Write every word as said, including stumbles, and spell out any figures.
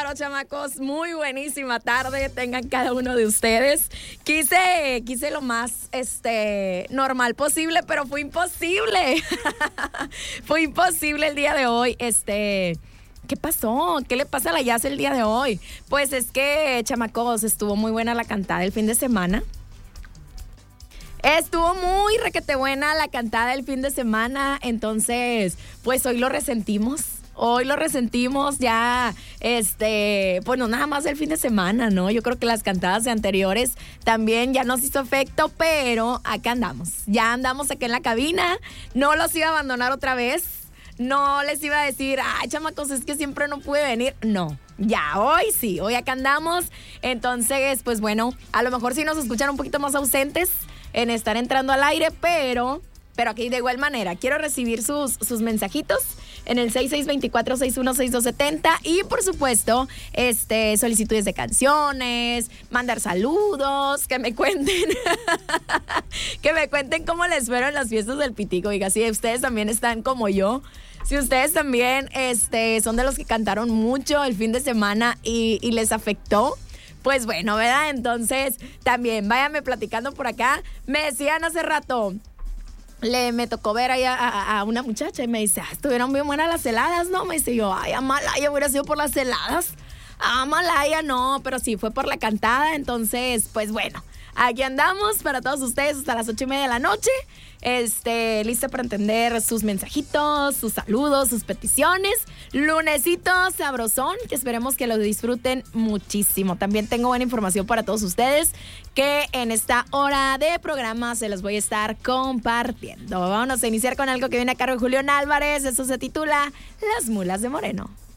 bárbaro, chamacos. Muy buenísima tarde tengan cada uno de ustedes. Quise, quise lo más este, normal posible, pero fue imposible. Fue imposible el día de hoy. Este, ¿qué pasó? ¿Qué le pasa a la Yas el día de hoy? Pues es que, chamacos, estuvo muy buena la cantada el fin de semana. Estuvo muy requete buena la cantada el fin de semana, entonces, pues hoy lo resentimos. Hoy lo resentimos ya, este, pues no nada más el fin de semana, ¿no? Yo creo que las cantadas anteriores también ya nos hizo efecto, pero acá andamos. Ya andamos aquí en la cabina, no los iba a abandonar otra vez, no les iba a decir, ay, chamacos, es que siempre no pude venir. No, ya hoy sí, hoy acá andamos. Entonces, pues bueno, a lo mejor sí nos escuchan un poquito más ausentes en estar entrando al aire, pero... Pero aquí de igual manera, quiero recibir sus, sus mensajitos en el seis seis dos cuatro, seis uno seis dos siete cero y por supuesto, este, solicitudes de canciones, mandar saludos, que me cuenten, que me cuenten cómo les fueron las fiestas del Pitico. Oiga, si ustedes también están como yo, si ustedes también este, son de los que cantaron mucho el fin de semana y, y les afectó, pues bueno, ¿verdad? Entonces, también váyanme platicando por acá. Me decían hace rato... Le, me tocó ver ahí a, a, a una muchacha y me dice, ah, estuvieron bien buenas las heladas, ¿no? Me dice yo, ay, Amalaya, hubiera sido por las heladas. Amalaya, no, pero sí, fue por la cantada. Entonces, pues bueno, aquí andamos para todos ustedes hasta las ocho y media de la noche. Este, lista para entender sus mensajitos, sus saludos, sus peticiones. Lunesito sabrosón, que esperemos que lo disfruten muchísimo. También tengo buena información para todos ustedes que en esta hora de programa se los voy a estar compartiendo. Vamos a iniciar con algo que viene a cargo de Julián Álvarez. Eso se titula Las Mulas de Moreno.